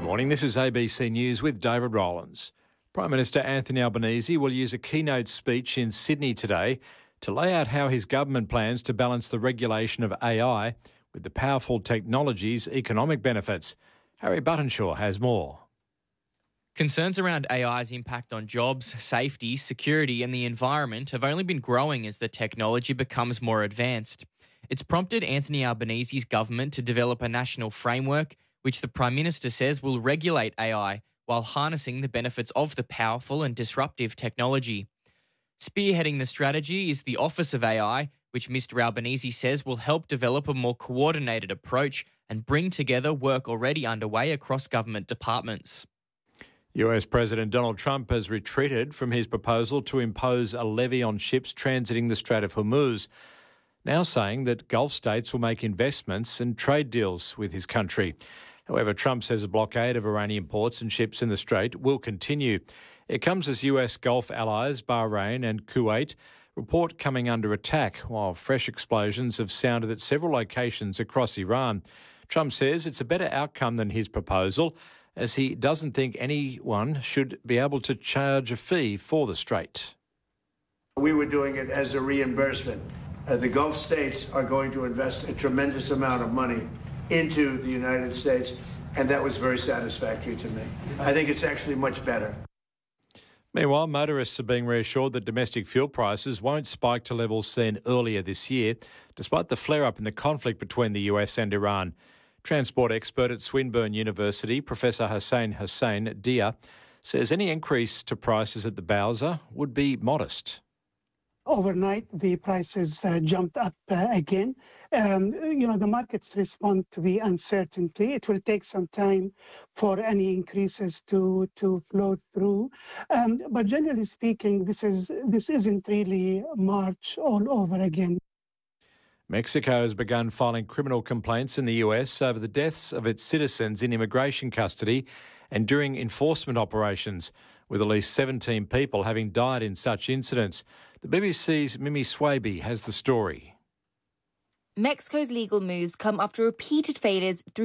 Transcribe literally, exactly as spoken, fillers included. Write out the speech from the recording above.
Morning, this is A B C News with David Rowlands. Prime Minister Anthony Albanese will use a keynote speech in Sydney today to lay out how his government plans to balance the regulation of A I with the powerful technology's economic benefits. Harry Buttonshaw has more. Concerns around A I's impact on jobs, safety, security and the environment have only been growing as the technology becomes more advanced. It's prompted Anthony Albanese's government to develop a national framework which the Prime Minister says will regulate A I while harnessing the benefits of the powerful and disruptive technology. Spearheading the strategy is the Office of A I, which Mr Albanese says will help develop a more coordinated approach and bring together work already underway across government departments. U S President Donald Trump has retreated from his proposal to impose a levy on ships transiting the Strait of Hormuz, now saying that Gulf states will make investments and trade deals with his country. However, Trump says a blockade of Iranian ports and ships in the Strait will continue. It comes as U S Gulf allies Bahrain and Kuwait report coming under attack, while fresh explosions have sounded at several locations across Iran. Trump says it's a better outcome than his proposal, as he doesn't think anyone should be able to charge a fee for the Strait. We were doing it as a reimbursement. Uh, the Gulf states are going to invest a tremendous amount of money into the United States, and that was very satisfactory to me. I think it's actually much better. Meanwhile, motorists are being reassured that domestic fuel prices won't spike to levels seen earlier this year, despite the flare-up in the conflict between the U S and Iran. Transport expert at Swinburne University, Professor Hussein Hussein Dia, says any increase to prices at the Bowser would be modest. Overnight, the prices uh, jumped up uh, again. Um, you know, the markets respond to the uncertainty. It will take some time for any increases to to flow through. Um, but generally speaking, this is this isn't really March all over again. Mexico has begun filing criminal complaints in the U S over the deaths of its citizens in immigration custody and during enforcement operations, with at least seventeen people having died in such incidents. The B B C's Mimi Swaby has the story. Mexico's legal moves come after repeated failures through